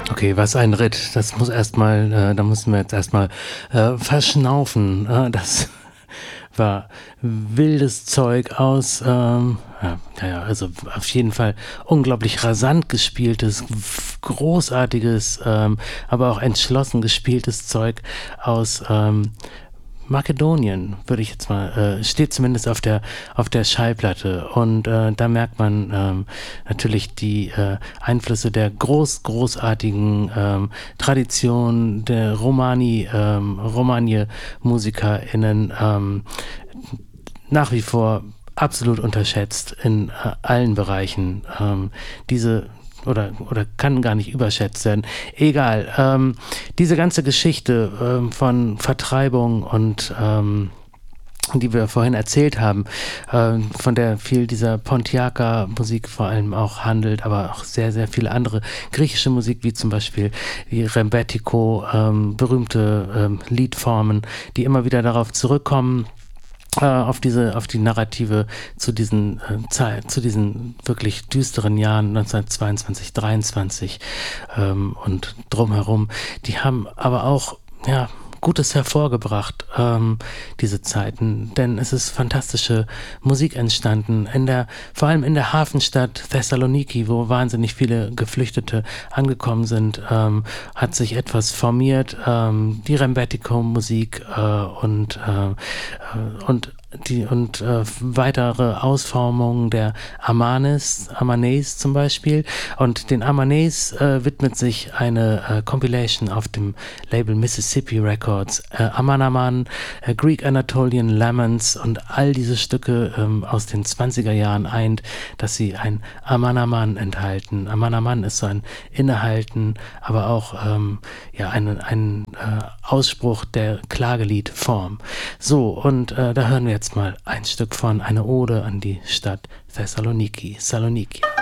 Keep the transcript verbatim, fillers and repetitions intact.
Okay, was ein Ritt. Das muss erstmal, äh, da müssen wir jetzt erstmal äh, verschnaufen. Äh, das war wildes Zeug aus, ähm, ja, ja, also auf jeden Fall unglaublich rasant gespieltes, großartiges, ähm, aber auch entschlossen gespieltes Zeug aus ähm, Makedonien, würde ich jetzt mal, äh, steht zumindest auf der auf der Schallplatte, und äh, da merkt man ähm, natürlich die äh, Einflüsse der groß großartigen ähm, Tradition der Romani ähm, Romagna-MusikerInnen, ähm, nach wie vor absolut unterschätzt in äh, allen Bereichen. Ähm, diese oder oder kann gar nicht überschätzt werden. Egal. Ähm, diese ganze Geschichte ähm, von Vertreibung und ähm, die wir vorhin erzählt haben, äh, von der viel dieser Pontiaca-Musik vor allem auch handelt, aber auch sehr, sehr viele andere griechische Musik, wie zum Beispiel die Rembetiko, ähm, berühmte ähm, Liedformen, die immer wieder darauf zurückkommen, auf diese, auf die Narrative zu diesen äh, Zeit, zu diesen wirklich düsteren Jahren neunzehnhundertzweiundzwanzig, dreiundzwanzig ähm, und drumherum. Die haben aber auch, ja, Gutes hervorgebracht, ähm, diese Zeiten, denn es ist fantastische Musik entstanden, in der, vor allem in der Hafenstadt Thessaloniki, wo wahnsinnig viele Geflüchtete angekommen sind, ähm, hat sich etwas formiert, ähm, die Rembetiko-Musik äh, und, äh, und die und äh, weitere Ausformungen der Amanes, Amanes zum Beispiel. Und den Amanes äh, widmet sich eine äh, Compilation auf dem Label Mississippi Records. Äh, Amanaman, äh, Greek Anatolian Laments und all diese Stücke ähm, aus den zwanziger Jahren eint, dass sie ein Amanaman enthalten. Amanaman ist so ein Innehalten, aber auch ähm, ja, ein, ein äh, Ausspruch der Klageliedform. So, und äh, da hören wir jetzt mal ein Stück von, eine Ode an die Stadt Thessaloniki. Saloniki.